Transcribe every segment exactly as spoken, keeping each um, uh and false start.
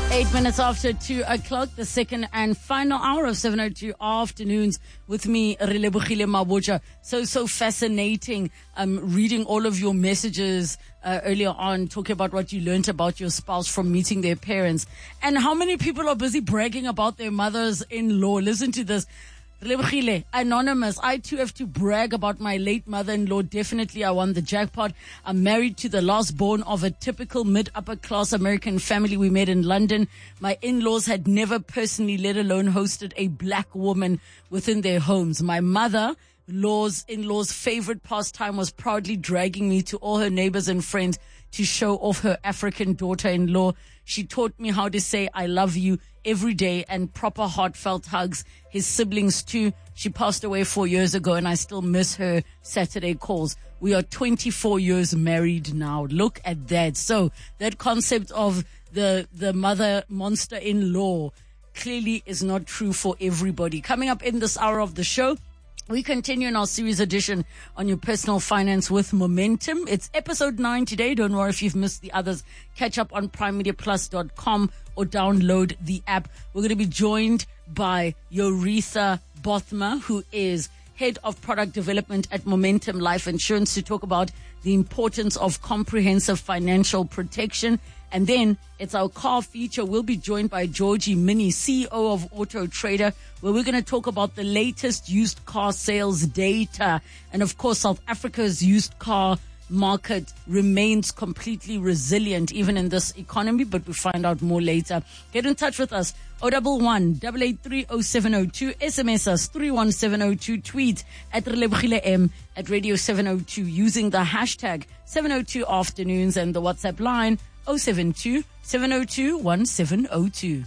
Eight minutes after two o'clock, the second and final hour of seven oh two afternoons with me, Relebogile Mabotja. So, so fascinating, um, reading all of your messages, uh, earlier on, talking about what you learned about your spouse from meeting their parents and how many people are busy bragging about their mothers-in-law. Listen to this. Relebogile, anonymous. I too have to brag about my late mother-in-law. Definitely I won the jackpot. I'm married to the last born of a typical mid-upper class American family we met in London. My in-laws had never personally, let alone hosted a black woman within their homes. My mother Law's in-law's favorite pastime was proudly dragging me to all her neighbors and friends to show off her African daughter-in-law. She taught me how to say I love you every day and proper heartfelt hugs. His siblings too. She passed away four years ago and I still miss her Saturday calls. We are twenty-four years married now. Look at that. So that concept of the, the mother monster-in-law clearly is not true for everybody. Coming up in this hour of the show, we continue in our series edition on your personal finance with Momentum. It's episode nine today. Don't worry if you've missed the others. Catch up on prime media plus dot com or download the app. We're going to be joined by Yoritha Bothma, who is Head of Product Development at Momentum Life Insurance, to talk about the importance of comprehensive financial protection. And then it's our car feature. We'll be joined by Georgie Mini, C E O of Auto Trader, where we're going to talk about the latest used car sales data. And of course, South Africa's used car market remains completely resilient even in this economy, but we'll find out more later. Get in touch with us. oh one one, eight eight three, oh seven oh two. S M S us three one seven oh two. Tweet at Relebogile M at Radio seven oh two using the hashtag seven oh two afternoons and the WhatsApp line oh seven two, seven oh two, one seven oh two.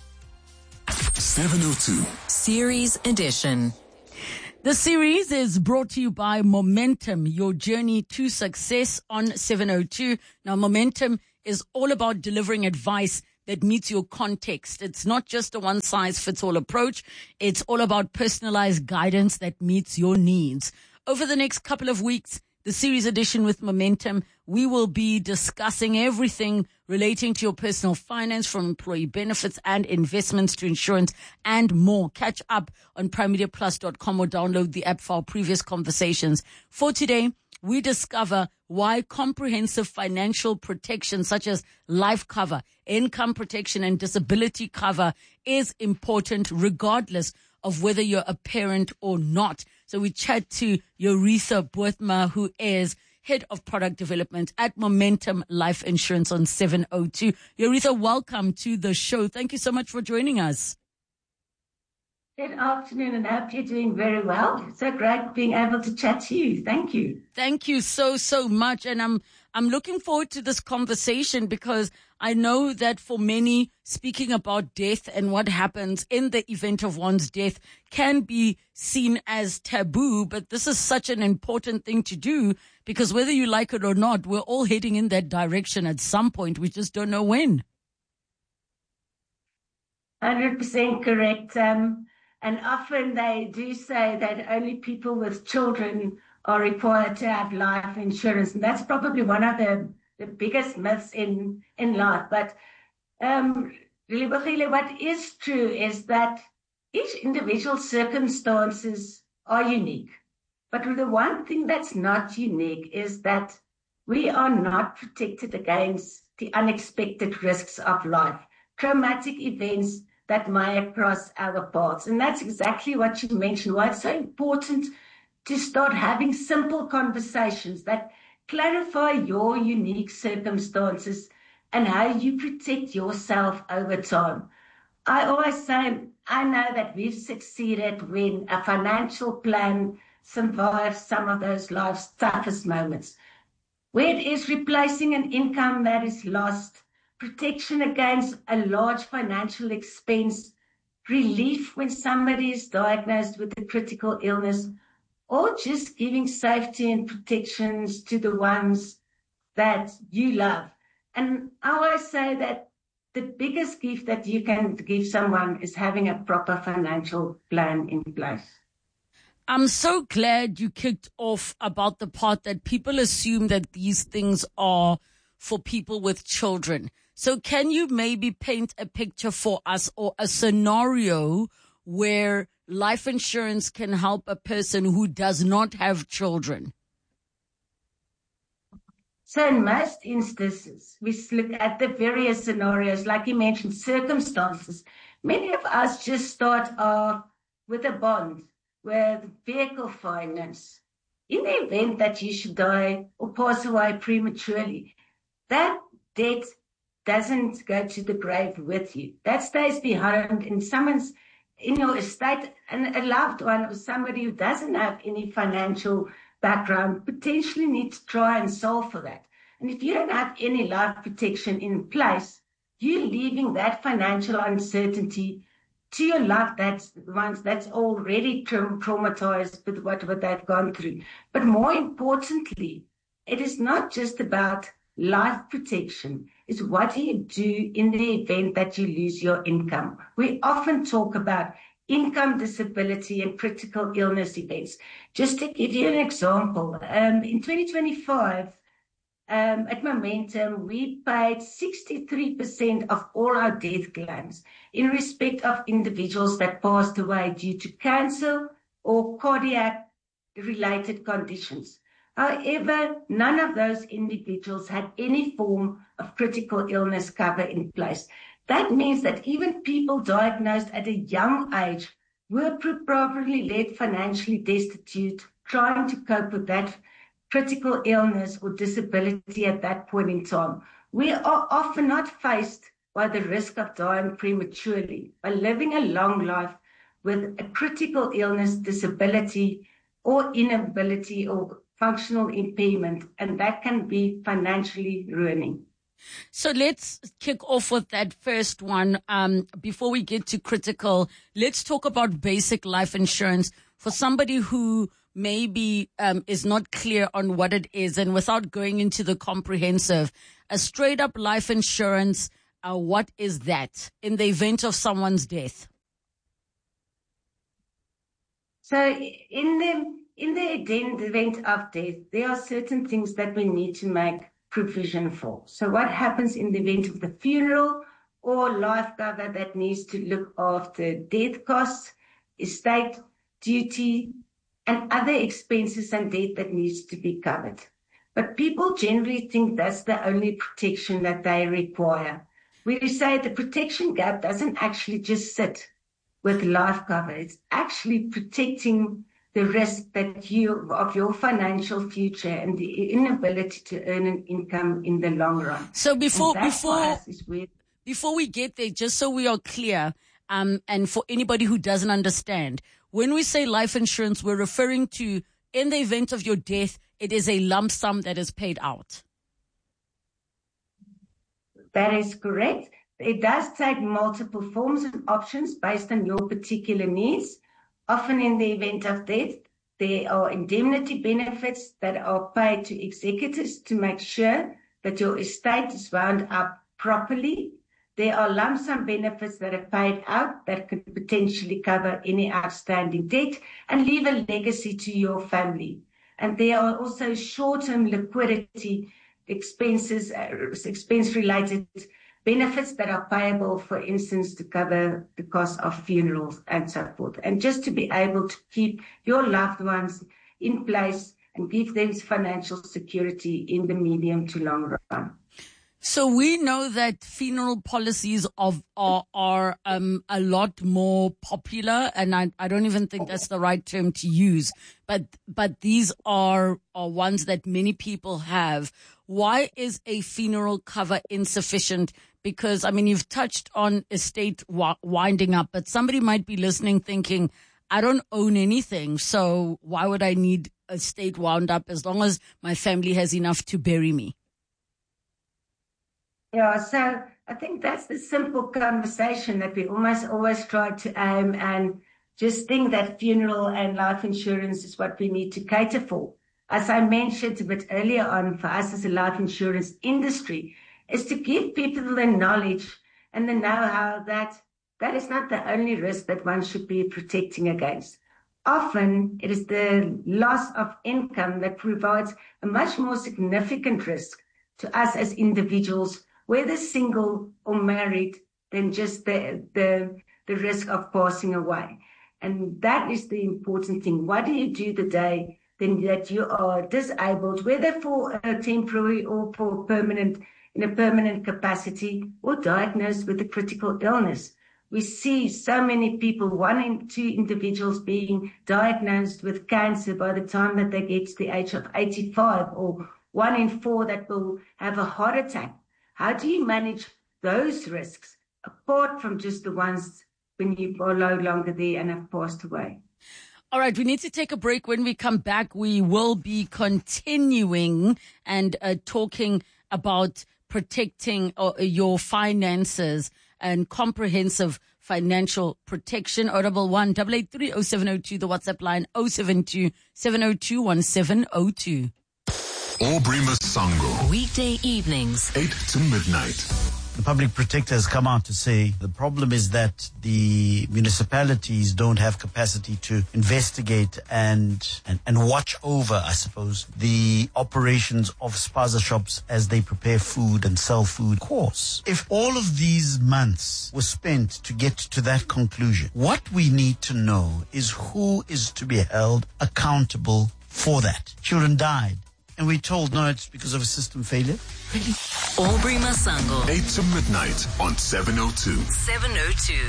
seven oh two. Series Edition. The series is brought to you by Momentum, your journey to success on seven oh two. Now, Momentum is all about delivering advice that meets your context. It's not just a one-size-fits-all approach. It's all about personalized guidance that meets your needs. Over the next couple of weeks, the series edition with Momentum, we will be discussing everything relating to your personal finance, from employee benefits and investments to insurance and more. Catch up on prime media plus dot com or download the app for our previous conversations. For today, we discover why comprehensive financial protection such as life cover, income protection and disability cover is important regardless of whether you're a parent or not. So we chat to Yoritha Bothma, who is Head of Product Development at Momentum Life Insurance on seven oh two. Yoritha, welcome to the show. Thank you so much for joining us. Good afternoon, and I hope you're doing very well. So great being able to chat to you. Thank you. Thank you so, so much. And I'm, I'm looking forward to this conversation because I know that for many, speaking about death and what happens in the event of one's death can be seen as taboo, but this is such an important thing to do because whether you like it or not, we're all heading in that direction at some point. We just don't know when. one hundred percent correct. Um, And often they do say that only people with children are required to have life insurance. And that's probably one of the, the biggest myths in, in life. But um, what is true is that each individual's circumstances are unique. But the one thing that's not unique is that we are not protected against the unexpected risks of life, traumatic events that may cross our paths. And that's exactly what you mentioned, why it's so important to start having simple conversations that clarify your unique circumstances and how you protect yourself over time. I always say, I know that we've succeeded when a financial plan survives some of those life's toughest moments, where it is replacing an income that is lost, protection against a large financial expense, relief when somebody is diagnosed with a critical illness, or just giving safety and protections to the ones that you love. And I always say that the biggest gift that you can give someone is having a proper financial plan in place. I'm so glad you kicked off about the part that people assume that these things are for people with children. So can you maybe paint a picture for us or a scenario where life insurance can help a person who does not have children? So in most instances, we look at the various scenarios, like you mentioned, circumstances. Many of us just start off with a bond, with vehicle finance. In the event that you should die or pass away prematurely, that debt doesn't go to the grave with you. That stays behind in someone's, in your estate, and a loved one or somebody who doesn't have any financial background potentially need to try and solve for that. And if you don't have any life protection in place, you're leaving that financial uncertainty to your loved ones that's already tra- traumatized with what, what they've gone through. But more importantly, it is not just about life protection. It's what do you do in the event that you lose your income. We often talk about income disability and critical illness events. Just to give you an example, um, in twenty twenty-five, um, at Momentum, we paid sixty-three percent of all our death claims in respect of individuals that passed away due to cancer or cardiac-related conditions. However, none of those individuals had any form of critical illness cover in place. That means that even people diagnosed at a young age were probably led financially destitute, trying to cope with that critical illness or disability at that point in time. We are often not faced by the risk of dying prematurely, by living a long life with a critical illness, disability, or inability or functional impairment, and that can be financially ruining. So let's kick off with that first one. Um, before we get to critical, let's talk about basic life insurance for somebody who maybe um, is not clear on what it is, and without going into the comprehensive, a straight up life insurance, uh, what is that in the event of someone's death? So in the in the event of death, there are certain things that we need to make provision for. So what happens in the event of the funeral or life cover that needs to look after death costs, estate duty, and other expenses and debt that needs to be covered. But people generally think that's the only protection that they require. We say the protection gap doesn't actually just sit with life cover. It's actually protecting the risk that you of your financial future and the inability to earn an income in the long run. So before before before we get there, just so we are clear, um, and for anybody who doesn't understand, when we say life insurance, we're referring to in the event of your death, it is a lump sum that is paid out. That is correct. It does take multiple forms and options based on your particular needs. Often in the event of death, there are indemnity benefits that are paid to executors to make sure that your estate is wound up properly. There are lump sum benefits that are paid out that could potentially cover any outstanding debt and leave a legacy to your family. And there are also short-term liquidity expenses, uh, expense-related benefits that are payable, for instance, to cover the cost of funerals and so forth. And just to be able to keep your loved ones in place and give them financial security in the medium to long run. So we know that funeral policies of are, are um, a lot more popular, and I, I don't even think that's the right term to use, but but these are, are ones that many people have. Why is a funeral cover insufficient? Because, I mean, you've touched on estate wa- winding up, but somebody might be listening thinking, I don't own anything, so why would I need estate wound up as long as my family has enough to bury me? Yeah, so I think that's the simple conversation that we almost always try to aim and just think that funeral and life insurance is what we need to cater for. As I mentioned a bit earlier on, for us as a life insurance industry, is to give people the knowledge and the know-how that that is not the only risk that one should be protecting against. Often it is the loss of income that provides a much more significant risk to us as individuals whether single or married, than just the, the, the risk of passing away. And that is the important thing. What do you do the day then that you are disabled, whether for a temporary or for permanent, in a permanent capacity, or diagnosed with a critical illness? We see so many people, one in two individuals being diagnosed with cancer by the time that they get to the age of eighty-five, or one in four that will have a heart attack. How do you manage those risks apart from just the ones when you are no longer there and have passed away? All right, we need to take a break. When we come back, we will be continuing and uh, talking about protecting uh, your finances and comprehensive financial protection. Audible one, eight eight three, oh seven oh two, the WhatsApp line, oh seven two, seven oh two, one seven oh two. Aubrey Masango, Weekday evenings. eight to midnight. The public protector has come out to say the problem is that the municipalities don't have capacity to investigate and, and, and watch over, I suppose, the operations of spaza shops as they prepare food and sell food. Of course, if all of these months were spent to get to that conclusion, what we need to know is who is to be held accountable for that. Children died. And we're told, no, it's because of a system failure. Really? Aubrey Masango. eight to midnight on seven oh two. seven oh two.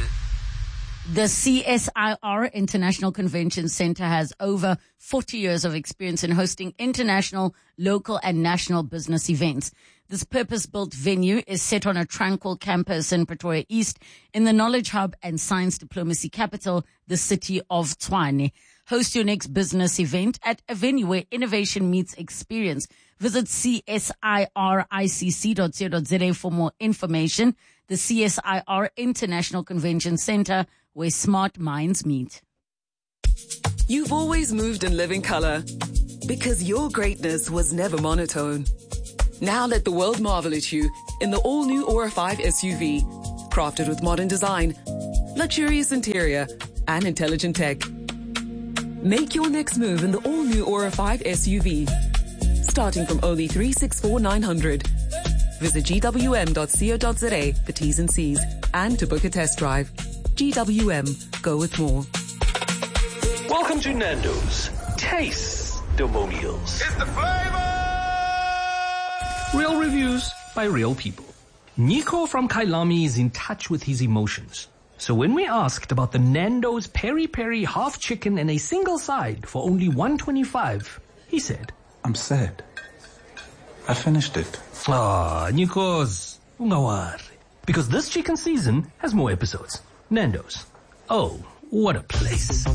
The C S I R International Convention Center has over forty years of experience in hosting international, local, and national business events. This purpose-built venue is set on a tranquil campus in Pretoria East in the knowledge hub and science diplomacy capital, the city of Tshwane. Host your next business event at a venue where innovation meets experience. Visit c s i r i c c dot co dot z a for more information. The C S I R International Convention Center, where smart minds meet. You've always moved in living color because your greatness was never monotone. Now let the world marvel at you in the all-new Aura five S U V, crafted with modern design, luxurious interior, and intelligent tech. Make your next move in the all-new Aura five S U V, starting from only three hundred sixty-four thousand nine hundred. Visit g w m dot co dot z a for T's and C's and to book a test drive. G W M, go with more. Welcome to Nando's Taste Domonials. It's the flavor! Real reviews by real people. Nico from Kailami is in touch with his emotions. So when we asked about the Nando's Peri Peri half chicken and a single side for only one twenty-five, he said, I'm sad. I finished it. Ah, Nikos, ungawari. Because this chicken season has more episodes. Nando's. Oh, what a place.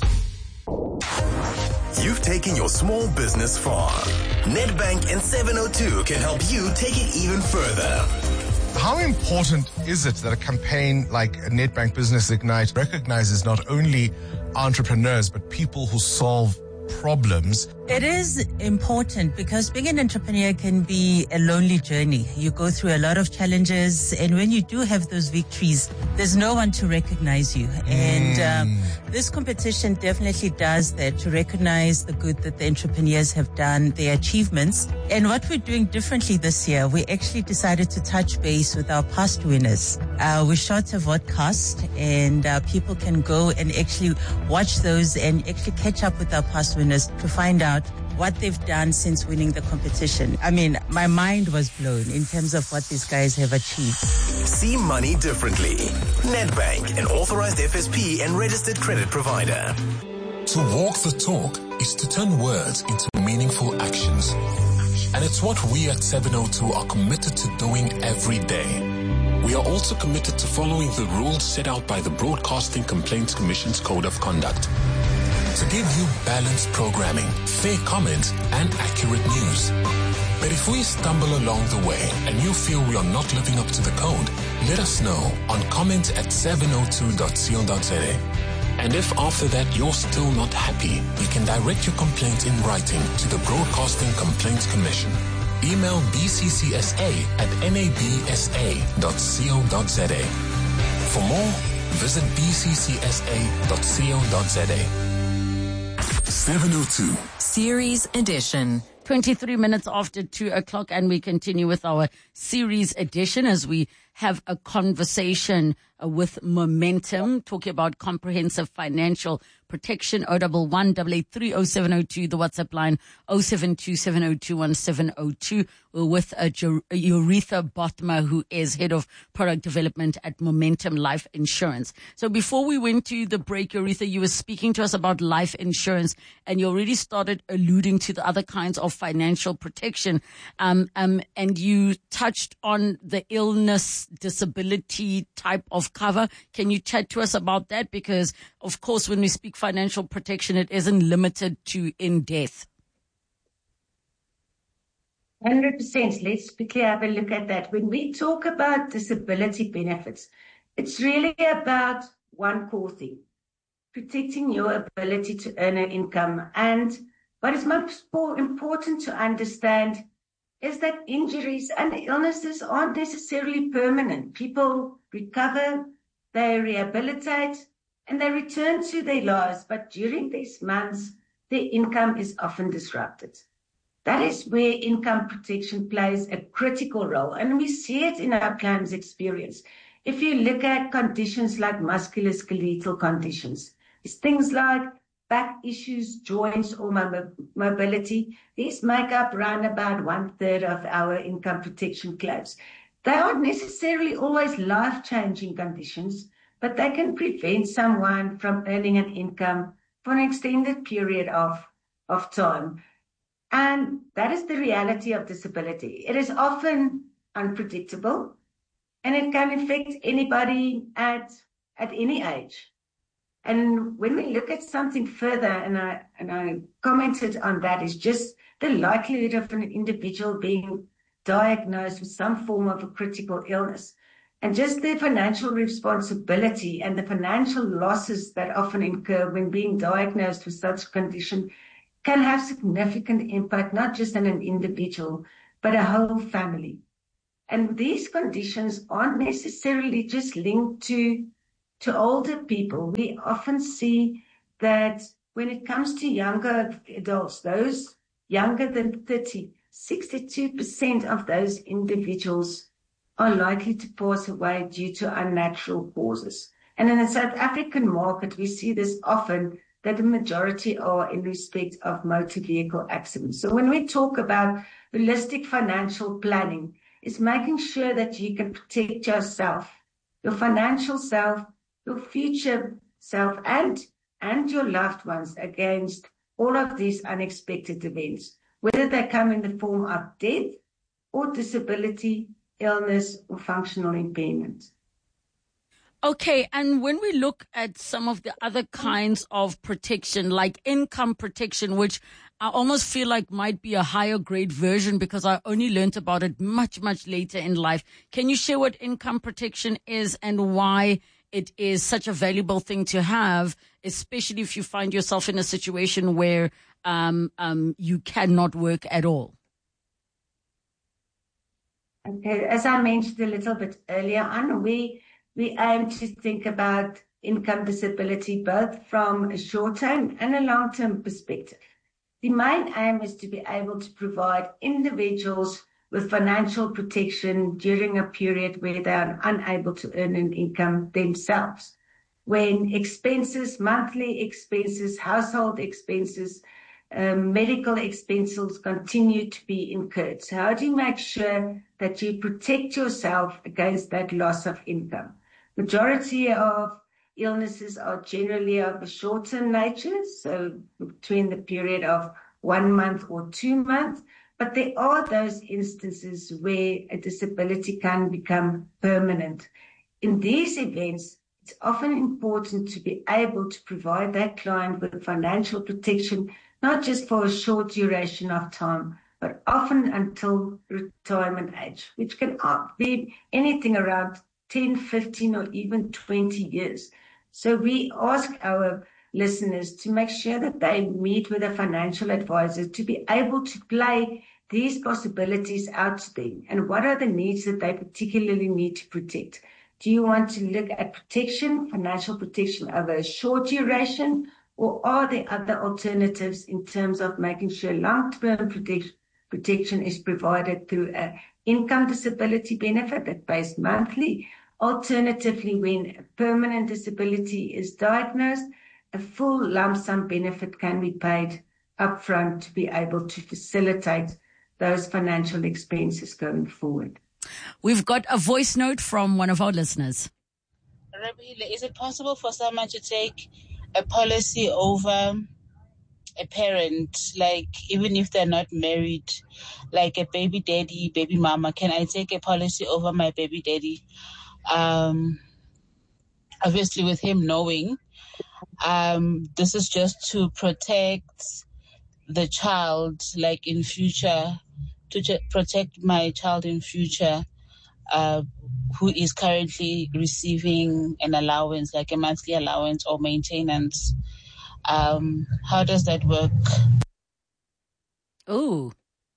You've taken your small business far. Nedbank and seven oh two can help you take it even further. How important is it that a campaign like Nedbank Business Ignite recognizes not only entrepreneurs, but people who solve problems? It is important because being an entrepreneur can be a lonely journey. You go through a lot of challenges, and when you do have those victories, there's no one to recognize you. Mm. And um, this competition definitely does that, to recognize the good that the entrepreneurs have done, their achievements. And what we're doing differently this year, we actually decided to touch base with our past winners. Uh, we shot a vodcast, and uh, people can go and actually watch those and actually catch up with our past winners to find out what they've done since winning the competition. I mean, my mind was blown in terms of what these guys have achieved. See money differently. Nedbank, an authorized F S P and registered credit provider. To walk the talk is to turn words into meaningful actions. And it's what we at seven oh two are committed to doing every day. We are also committed to following the rules set out by the Broadcasting Complaints Commission's Code of Conduct, to give you balanced programming, fair comment, and accurate news. But if we stumble along the way and you feel we are not living up to the code, let us know on comment at seven oh two dot co dot z a. And if after that you're still not happy, you can direct your complaint in writing to the Broadcasting Complaints Commission. Email b c c s a at n a b s a dot co dot z a. For more, visit b c c s a dot co dot z a. seven oh two. Series Edition. twenty-three minutes after two o'clock, and we continue with our series edition as we have a conversation uh, with Momentum, talking about comprehensive financial protection. O double one double eight three oh seven oh two, the WhatsApp line oh seven two seven oh two one seven oh two. We're with uh, Aretha Botma, who is head of product development at Momentum Life Insurance. So before we went to the break, Aretha, you were speaking to us about life insurance, and you already started alluding to the other kinds of financial protection. Um, um, and you touched on the illness, disability type of cover. Can you chat to us about that? Because, of course, when we speak financial protection, it isn't limited to in death. one hundred percent. Let's quickly have a look at that. When we talk about disability benefits, it's really about one core thing: protecting your ability to earn an income. And what is most more important to understand is that injuries and illnesses aren't necessarily permanent. People recover, they rehabilitate, and they return to their lives. But during these months, their income is often disrupted. That is where income protection plays a critical role, and we see it in our claims experience. If you look at conditions like musculoskeletal conditions, it's things like back issues, joints, or mobility. These make up around about one third of our income protection claims. They aren't necessarily always life-changing conditions, but they can prevent someone from earning an income for an extended period of, of time. And that is the reality of disability. It is often unpredictable, and it can affect anybody at, at any age. And when we look at something further, and I, and I commented on that, is just the likelihood of an individual being diagnosed with some form of a critical illness, and just the financial responsibility and the financial losses that often incur when being diagnosed with such a condition can have significant impact, not just on an individual, but a whole family. And these conditions aren't necessarily just linked to, to older people. We often see that when it comes to younger adults, those younger than thirty, sixty-two percent of those individuals are likely to pass away due to unnatural causes. And in the South African market, we see this often, that the majority are in respect of motor vehicle accidents. So when we talk about holistic financial planning, it's making sure that you can protect yourself, your financial self, your future self, and, and your loved ones against all of these unexpected events, whether they come in the form of death or disability, illness, or functional impairment. Okay, and when we look at some of the other kinds of protection, like income protection, which I almost feel like might be a higher grade version because I only learned about it much, much later in life. Can you share what income protection is and why it is such a valuable thing to have, especially if you find yourself in a situation where um, um, you cannot work at all? Okay, as I mentioned a little bit earlier on, we We aim to think about income disability both from a short-term and a long-term perspective. The main aim is to be able to provide individuals with financial protection during a period where they are unable to earn an income themselves. When expenses, monthly expenses, household expenses, um, medical expenses continue to be incurred. So how do you make sure that you protect yourself against that loss of income? Majority of illnesses are generally of a short-term nature, so between the period of one month or two months, but there are those instances where a disability can become permanent. In these events, it's often important to be able to provide that client with financial protection, not just for a short duration of time, but often until retirement age, which can be anything around ten, fifteen, or even twenty years. So we ask our listeners to make sure that they meet with a financial advisor to be able to play these possibilities out to them. And what are the needs that they particularly need to protect? Do you want to look at protection, financial protection over a short duration, or are there other alternatives in terms of making sure long-term protection is provided through an income disability benefit that pays monthly. Alternatively, when a permanent disability is diagnosed, a full lump sum benefit can be paid upfront to be able to facilitate those financial expenses going forward. We've got a voice note from one of our listeners. Is it possible for someone to take a policy over a parent, like even if they're not married, like a baby daddy, baby mama? Can I take a policy over my baby daddy? Um, obviously with him knowing, um, this is just to protect the child, like in future, to ch- protect my child in future, uh, who is currently receiving an allowance, like a monthly allowance or maintenance. Um, how does that work? Oh.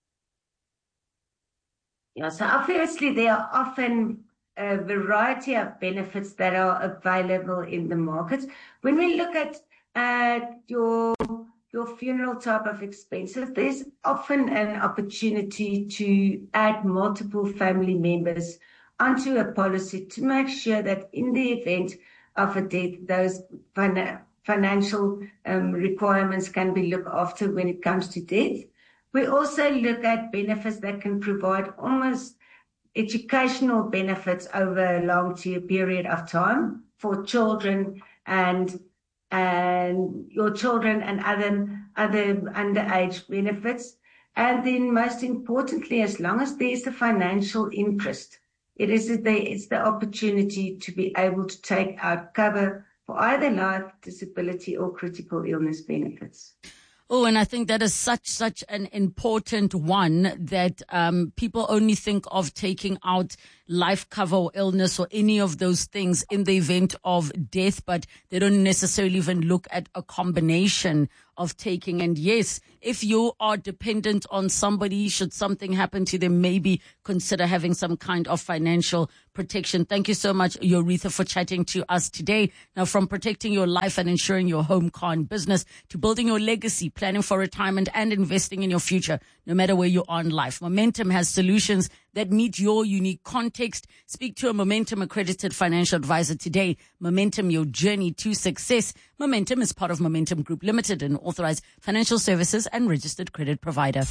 Yeah, so obviously there are often a variety of benefits that are available in the market. When we look at uh, your your funeral type of expenses, there's often an opportunity to add multiple family members onto a policy to make sure that in the event of a death, those fin- financial um, requirements can be looked after when it comes to death. We also look at benefits that can provide almost educational benefits over a long period of time for children and and your children and other other underage benefits. And then most importantly, as long as there's a financial interest, it is the, it's the opportunity to be able to take out cover for either life, disability or critical illness benefits. Oh, and I think that is such, such an important one that um, people only think of taking out life cover or illness or any of those things in the event of death, but they don't necessarily even look at a combination of taking. And yes, if you are dependent on somebody, should something happen to them, maybe consider having some kind of financial protection. Thank you so much, Yoritha, for chatting to us today. Now, from protecting your life and ensuring your home car and business to building your legacy, planning for retirement and investing in your future, no matter where you are in life, Momentum has solutions that meet your unique context. Speak to a Momentum accredited financial advisor today. Momentum, your journey to success. Momentum is part of Momentum Group Limited, an authorized financial services and registered credit provider.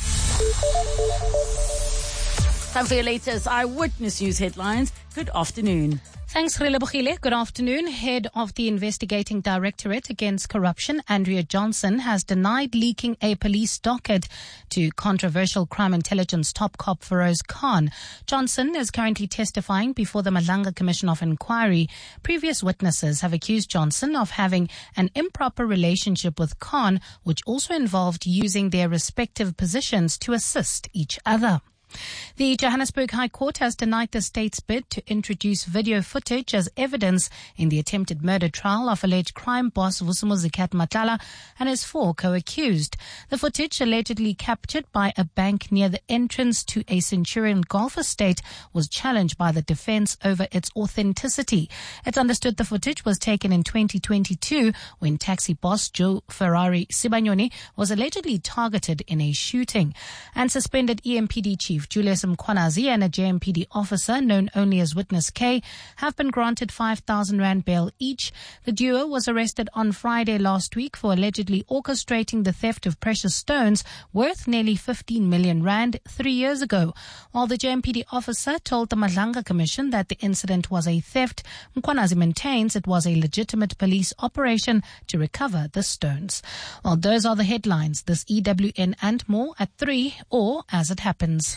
Time for your latest Eyewitness News headlines. Good afternoon. Thanks, Relebohile. Good afternoon. Head of the Investigating Directorate Against Corruption, Andrea Johnson, has denied leaking a police docket to controversial crime intelligence top cop Feroz Khan. Johnson is currently testifying before the Malanga Commission of Inquiry. Previous witnesses have accused Johnson of having an improper relationship with Khan, which also involved using their respective positions to assist each other. The Johannesburg High Court has denied the state's bid to introduce video footage as evidence in the attempted murder trial of alleged crime boss Vusumuzikat Matala and his four co-accused. The footage, allegedly captured by a bank near the entrance to a Centurion golf estate, was challenged by the defense over its authenticity. It's understood the footage was taken in twenty twenty-two when taxi boss Joe Ferrari Sibanyoni was allegedly targeted in a shooting. And suspended E M P D chief Julius Mkhwanazi and a J M P D officer known only as Witness K have been granted five thousand rand bail each. The duo was arrested on Friday last week for allegedly orchestrating the theft of precious stones worth nearly fifteen million rand three years ago. While the J M P D officer told the Malanga Commission that the incident was a theft, Mkhwanazi maintains it was a legitimate police operation to recover the stones. Well, those are the headlines. This E W N and more at three or as it happens.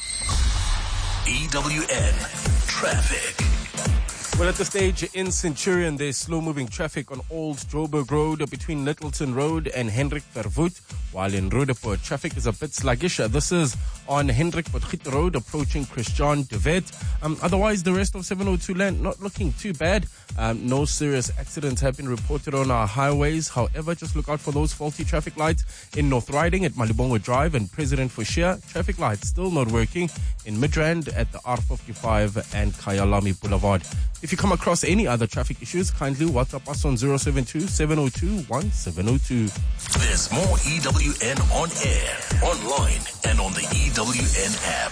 E W N Traffic. Well, at the stage in Centurion, there's slow-moving traffic on Old Joburg Road between Littleton Road and Hendrik Verwoerd, while in Roodepoort, traffic is a bit sluggish. This is on Hendrik Verwoerd Road, approaching Christian de Wet. Um, otherwise, the rest of seven oh two land not looking too bad. Um, no serious accidents have been reported on our highways. However, just look out for those faulty traffic lights in North Riding at Malibongwe Drive and President Forshire. Traffic lights still not working in Midrand at the R fifty-five and Kyalami Boulevard. If you come across any other traffic issues, kindly WhatsApp us on zero seven two, seven zero two, one seven zero two. There's more E W N on air, online, and on the E W N app.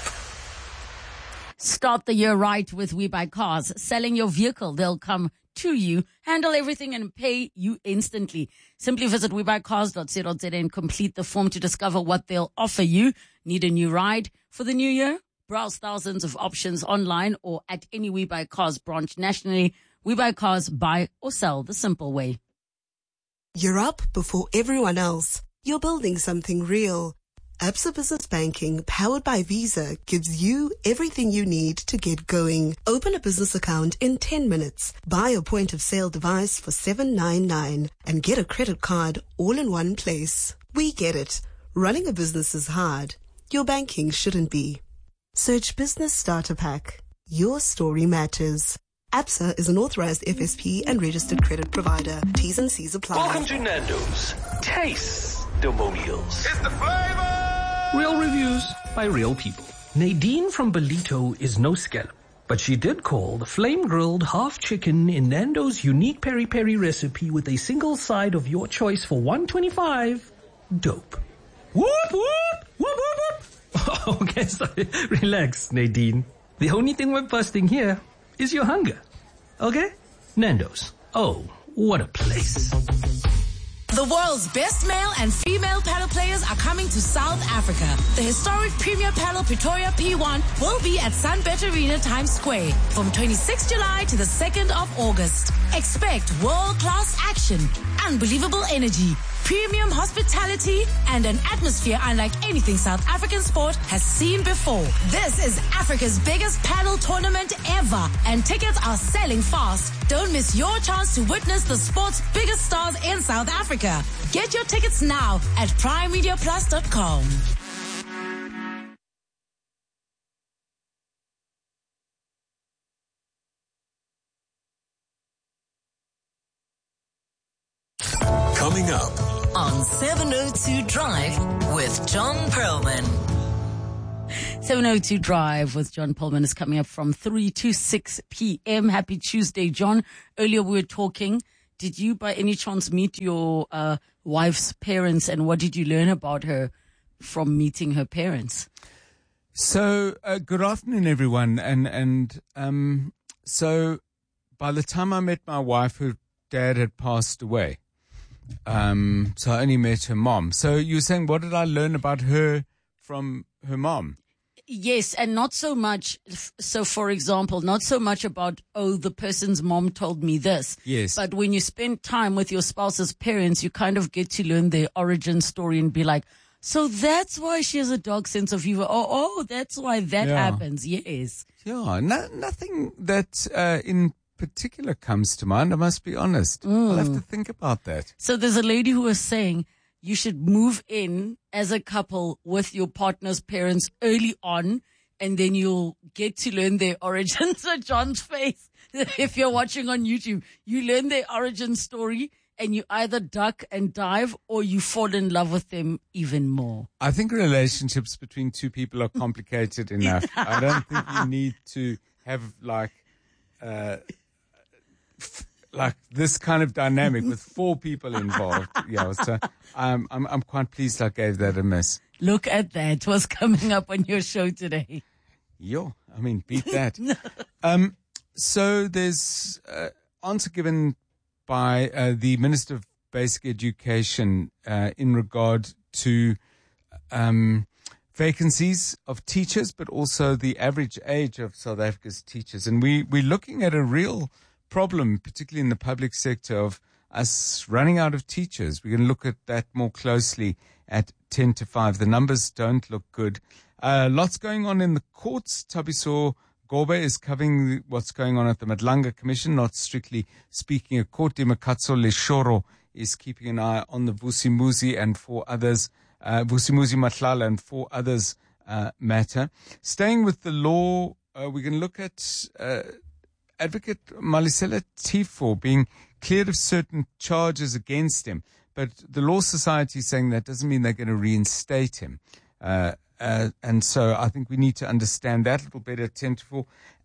Start the year right with We Buy Cars. Selling your vehicle, they'll come to you, handle everything and pay you instantly. Simply visit we buy cars dot co dot za and complete the form to discover what they'll offer you. Need a new ride for the new year? Browse thousands of options online or at any We Buy Cars branch nationally. We Buy Cars, buy or sell the simple way. You're up before everyone else. You're building something real. Absa Business Banking, powered by Visa, gives you everything you need to get going. Open a business account in ten minutes. Buy a point-of-sale device for seven ninety-nine and get a credit card all in one place. We get it. Running a business is hard. Your banking shouldn't be. Search Business Starter Pack. Your story matters. Absa is an authorized F S P and registered credit provider. T's and C's apply. Welcome to Nando's Taste Demonials. It's the flavor! Real reviews by real people. Nadine from Belito is no scallop, but she did call the flame-grilled half chicken in Nando's unique peri-peri recipe with a single side of your choice for one twenty-five dope. Whoop, whoop, whoop, whoop, whoop. Okay, sorry. Relax, Nadine. The only thing we're busting here is your hunger. Okay? Nando's. Oh, what a place. The world's best male and female paddle players are coming to South Africa. The historic Premier Paddle Pretoria P one will be at Sunbet Arena Times Square from twenty-sixth of July to the second of August. Expect world-class action, unbelievable energy, premium hospitality, and an atmosphere unlike anything South African sport has seen before. This is Africa's biggest paddle tournament ever, and tickets are selling fast. Don't miss your chance to witness the sport's biggest stars in South Africa. Get your tickets now at prime media plus dot com. Coming up on seven oh two Drive with John Perlman. seven oh two Drive with John Perlman is coming up from three to six p.m. Happy Tuesday, John. Earlier we were talking. Did you by any chance meet your uh, wife's parents, and what did you learn about her from meeting her parents? So, uh, good afternoon, everyone. And, and um, so by the time I met my wife, her dad had passed away. Um, so I only met her mom. So you were saying, what did I learn about her from her mom? Yes, and not so much. So, for example, not so much about, oh, the person's mom told me this. Yes. But when you spend time with your spouse's parents, you kind of get to learn their origin story and be like, so that's why she has a dark sense of humor. Oh, oh, that's why that Yeah. happens. Yes. Yeah, no, nothing that uh, in particular comes to mind, I must be honest. I'll have to think about that. So there's a lady who was saying you should move in as a couple with your partner's parents early on, and then you'll get to learn their origins. So John's face, if you're watching on YouTube, you learn their origin story and you either duck and dive or you fall in love with them even more. I think relationships between two people are complicated enough. I don't think you need to have like, uh, f- like this kind of dynamic with four people involved. Yeah, so um, I'm I'm quite pleased I gave that a miss. Look at that. What's coming up on your show today? Yo, I mean, beat that. um, so there's uh, answer given by uh, the Minister of Basic Education uh, in regard to um, vacancies of teachers, but also the average age of South Africa's teachers. And we, we're looking at a real problem, particularly in the public sector, of us running out of teachers. We're going to look at that more closely at ten to five. The numbers don't look good. Uh, lots going on in the courts. Tabiso Gobe is covering what's going on at the Madlanga Commission, not strictly speaking a court. Makatso Leshoro is keeping an eye on the Vusimuzi and four others, uh, Vusimuzi Matlala and four others uh, matter. Staying with the law, uh, we're going to look at uh, Advocate Malisela Tifo being cleared of certain charges against him. But the Law Society is saying that doesn't mean they're going to reinstate him. Uh, uh, and so I think we need to understand that a little better at ten to four.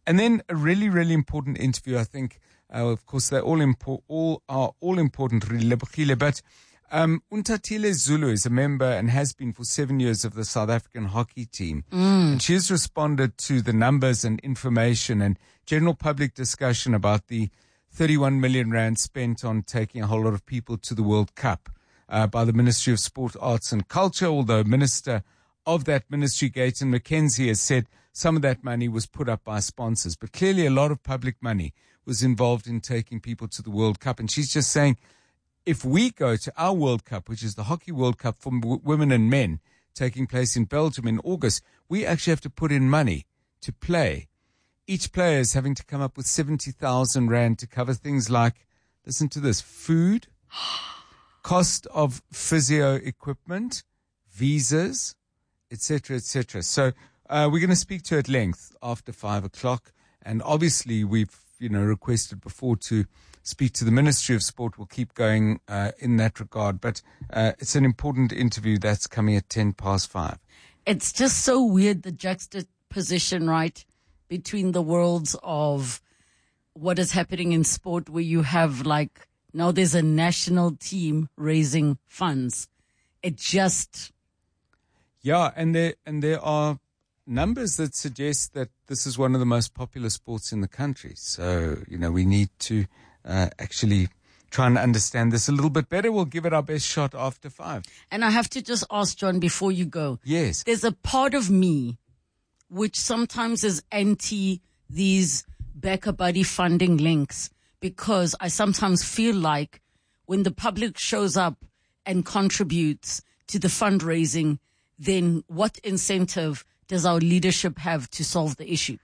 And then a really, really important interview, I think. Uh, of course, they're all, impo- all are all important, but um, Untatile Zulu is a member and has been for seven years of the South African hockey team. Mm. And she has responded to the numbers and information and general public discussion about the thirty-one million rand spent on taking a whole lot of people to the World Cup uh, by the Ministry of Sport, Arts and Culture, although Minister of that ministry, Gayton McKenzie, has said some of that money was put up by sponsors. But clearly a lot of public money was involved in taking people to the World Cup. And she's just saying, if we go to our World Cup, which is the Hockey World Cup for w- women and men, taking place in Belgium in August, we actually have to put in money to play. Each player is having to come up with seventy thousand rand to cover things like, listen to this, food, cost of physio equipment, visas, et cetera, et cetera. So uh, we're going to speak to her at length after five o'clock. And obviously we've, you know, requested before to speak to the Ministry of Sport. We'll keep going uh, in that regard. But uh, it's an important interview that's coming at ten past five. It's just so weird, the juxtaposition, right, between the worlds of what is happening in sport, where you have, like, now there's a national team raising funds. It just... Yeah, and there and there are numbers that suggest that this is one of the most popular sports in the country. So, you know, we need to uh, actually try and understand this a little bit better. We'll give it our best shot after five. And I have to just ask, John, before you go. Yes. There's a part of me which sometimes is anti these backer buddy funding links, because I sometimes feel like when the public shows up and contributes to the fundraising, then what incentive does our leadership have to solve the issue?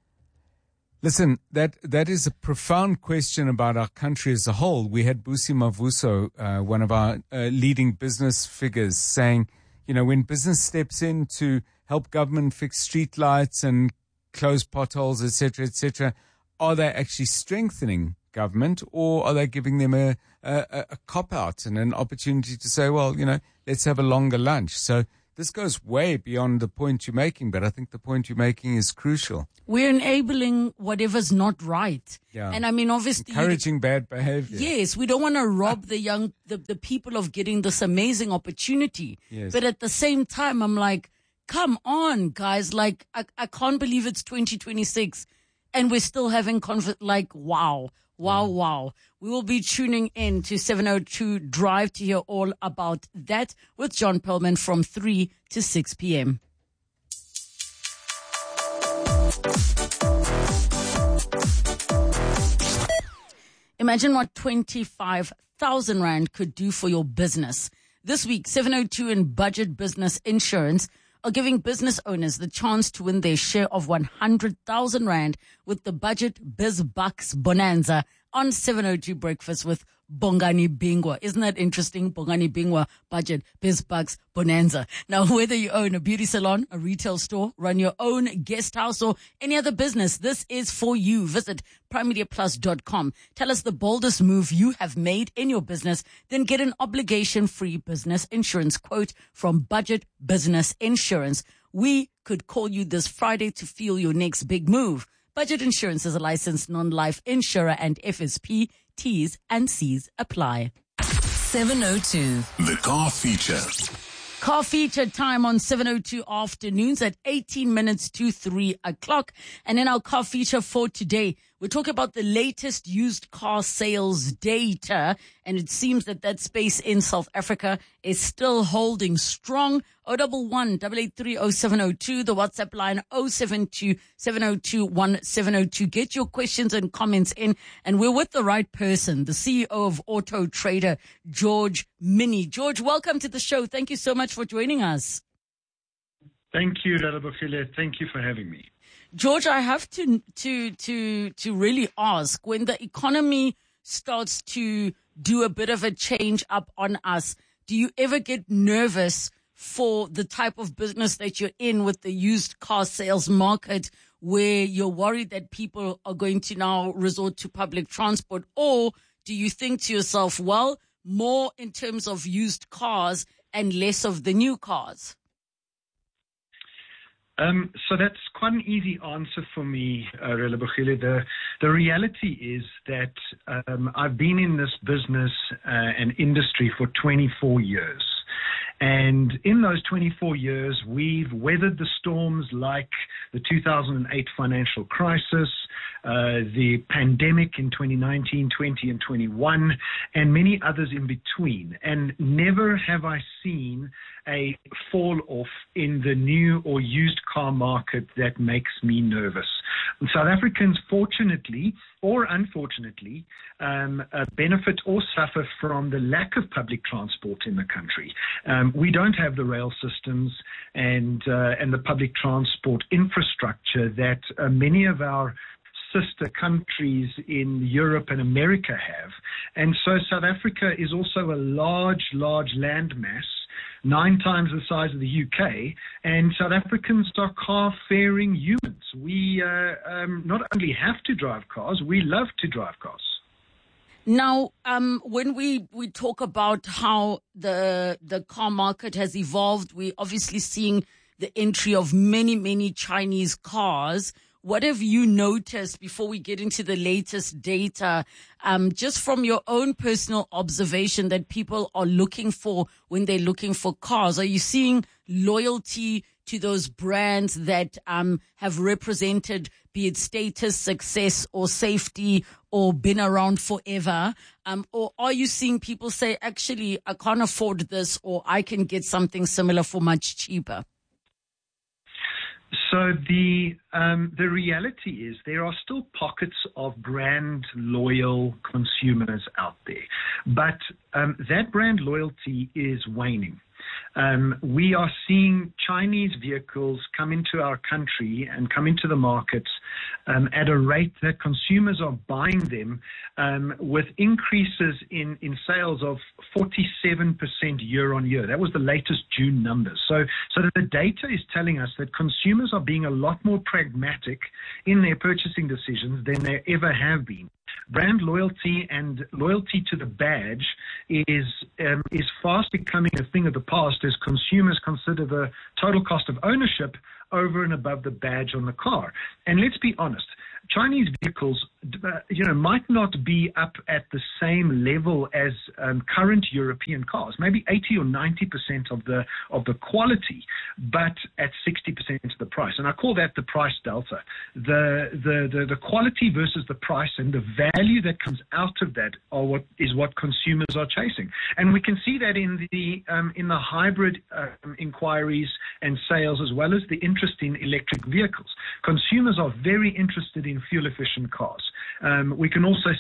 Listen, that that is a profound question about our country as a whole. We had Busi Mavuso, uh, one of our uh, leading business figures, saying, you know, when business steps in to help government fix street lights and close potholes, et cetera, et cetera, are they actually strengthening government, or are they giving them a, a, a cop-out and an opportunity to say, well, you know, let's have a longer lunch? So this goes way beyond the point you're making, but I think the point you're making is crucial. We're enabling whatever's not right. Yeah. And I mean, obviously... encouraging bad behavior. Yes, we don't want to rob the young, the, the people of getting this amazing opportunity. Yes. But at the same time, I'm like, come on, guys. Like, I, I can't believe it's twenty twenty-six and we're still having conflict. Like, wow. Wow, wow. We will be tuning in to seven oh two Drive to hear all about that with John Perlman from three to six p.m. Imagine what twenty-five thousand rand could do for your business. This week, seven oh two and Budget Business Insurance are giving business owners the chance to win their share of one hundred thousand rand with the Budget Biz Bucks Bonanza on seven oh two Breakfast with Bongani Bingwa. Isn't that interesting? Bongani Bingwa Budget Biz Bucks Bonanza. Now, whether you own a beauty salon, a retail store, run your own guest house, or any other business, this is for you. Visit prime media plus dot com. Tell us the boldest move you have made in your business, then get an obligation-free business insurance quote from Budget Business Insurance. We could call you this Friday to feel your next big move. Budget Insurance is a licensed non-life insurer, and F S P, T's and C's apply. seven oh two. The Car Feature. Car Feature time on seven oh two afternoons at eighteen minutes to three o'clock. And in our Car Feature for today, we're talking about the latest used car sales data. And it seems that that space in South Africa is still holding strong. oh one one, eight eight three, oh seven oh two, the WhatsApp line oh seven two, seven oh two, one seven oh two. Get your questions and comments in. And we're with the right person, the C E O of Auto Trader, George Minnie. George, welcome to the show. Thank you so much for joining us. Thank you, Relebohile. Thank you for having me. George, I have to, to, to, to really ask, when the economy starts to do a bit of a change up on us, do you ever get nervous for the type of business that you're in with the used car sales market, where you're worried that people are going to now resort to public transport? Or do you think to yourself, well, more in terms of used cars and less of the new cars? Um, so that's quite an easy answer for me, uh, Relebohile. The, the reality is that um, I've been in this business uh, and industry for twenty-four years. And in those twenty-four years, we've weathered the storms like the two thousand eight financial crisis, uh, the pandemic in twenty nineteen, twenty, and twenty-one, and many others in between. And never have I seen a fall off in the new or used car market that makes me nervous. South Africans, fortunately or unfortunately, um, uh, benefit or suffer from the lack of public transport in the country. Um, we don't have the rail systems and uh, and the public transport infrastructure that uh, many of our sister countries in Europe and America have. And so South Africa is also a large, large landmass, nine times the size of the U K, and South Africans are car-faring humans. We uh, um, not only have to drive cars, we love to drive cars. Now, um, when we, we talk about how the the car market has evolved, we're obviously seeing the entry of many, many Chinese cars. What have you noticed before we get into the latest data, um, just from your own personal observation that people are looking for when they're looking for cars? Are you seeing loyalty to those brands that um, have represented, be it status, success, or safety, or been around forever? Um, or are you seeing people say, actually, I can't afford this, or I can get something similar for much cheaper? So the um, the reality is there are still pockets of brand loyal consumers out there, but um, that brand loyalty is waning. Um, we are seeing Chinese vehicles come into our country and come into the markets um, at a rate that consumers are buying them um, with increases in, in sales of forty-seven percent year on year. That was the latest June numbers. So, so the data is telling us that consumers are being a lot more pragmatic in their purchasing decisions than they ever have been. Brand loyalty and loyalty to the badge is um, is fast becoming a thing of the past as consumers consider the total cost of ownership over and above the badge on the car. And let's be honest, Chinese vehicles, uh, you know, might not be up at the same level as um, current European cars, maybe eighty or ninety percent of the of the quality, but at sixty percent of the price. And I call that the price delta. The, the the the quality versus the price and the value that comes out of that are what is what consumers are chasing. And we can see that in the um, in the hybrid um, inquiries and sales, as well as the interest in electric vehicles. Consumers are very interested in fuel efficient cars. Um, we can also